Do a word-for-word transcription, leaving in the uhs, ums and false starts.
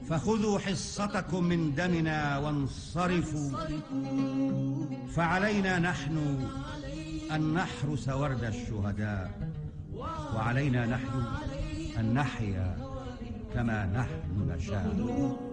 فخذوا حصتكم من دمنا وانصرفوا، فعلينا نحن أن نحرس ورد الشهداء، وعلينا نحن أن نحيا كما نحن نشاء.